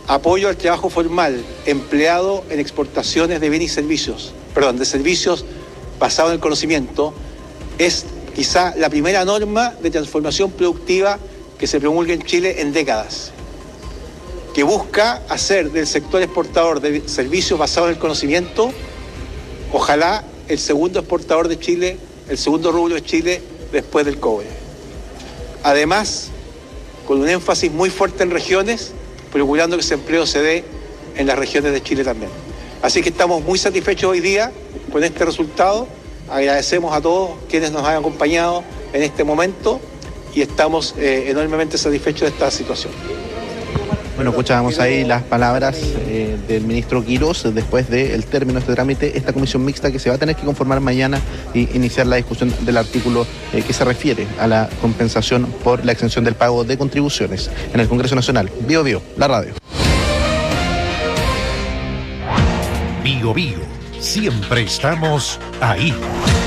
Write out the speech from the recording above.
apoyo al trabajo formal empleado en exportaciones de bienes y servicios, de servicios basados en el conocimiento, es quizá la primera norma de transformación productiva que se promulga en Chile en décadas, que busca hacer del sector exportador de servicios basados en el conocimiento, ojalá el segundo exportador de Chile, el segundo rubro de Chile después del cobre. Además, con un énfasis muy fuerte en regiones, procurando que ese empleo se dé en las regiones de Chile también. Así que estamos muy satisfechos hoy día con este resultado. Agradecemos a todos quienes nos han acompañado en este momento y estamos enormemente satisfechos de esta situación. Bueno, escuchábamos ahí las palabras del ministro Quirós después del término de este trámite, esta comisión mixta que se va a tener que conformar mañana y iniciar la discusión del artículo que se refiere a la compensación por la exención del pago de contribuciones en el Congreso Nacional. Bio Bio, la radio. Bio Bio, siempre estamos ahí.